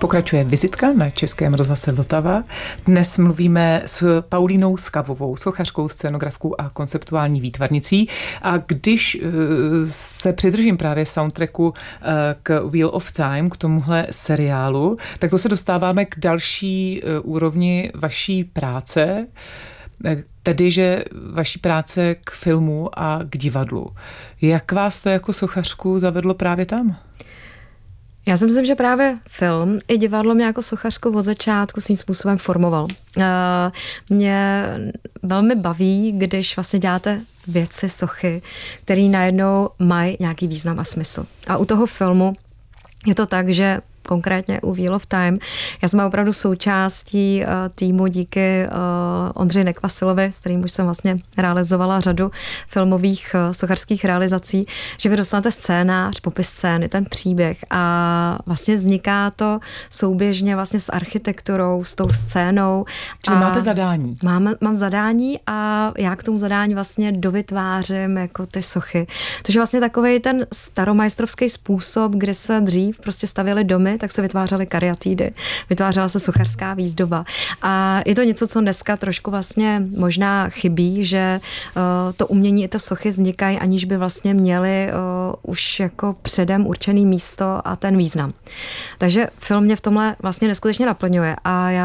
Pokračuje vizitka na Českém rozhlase Vltava. Dnes mluvíme s Paulínou Skavovou, sochařkou, scénografkou a konceptuální výtvarnicí. A když se přidržím právě soundtracku k Wheel of Time, k tomuhle seriálu, tak to se dostáváme k další úrovni vaší práce, tedy že vaší práce k filmu a k divadlu. Jak vás to jako sochařku zavedlo právě tam? Já si myslím, že právě film i divadlo mě jako sochařku od začátku svým způsobem formoval. Mě velmi baví, když vlastně děláte věci, sochy, které najednou mají nějaký význam a smysl. A u toho filmu je to tak, že konkrétně u Wheel of Time. Já jsem opravdu součástí týmu díky Ondřeji Nekvasilovi, s kterým už jsem vlastně realizovala řadu filmových sochařských realizací, že vy dostanete scénář, popis scény, ten příběh a vlastně vzniká to souběžně vlastně s architekturou, s tou scénou. Čili máte zadání? Mám zadání a já k tomu zadání vlastně dovytvářím jako ty sochy. Což je vlastně takovej ten staromajstrovský způsob, kdy se dřív prostě stavěly domy, tak se vytvářely kariatídy, vytvářela se sochařská výzdoba. A je to něco, co dneska trošku vlastně možná chybí, že to umění i to sochy vznikají, aniž by vlastně měly už jako předem určený místo a ten význam. Takže film mě v tomhle vlastně neskutečně naplňuje a já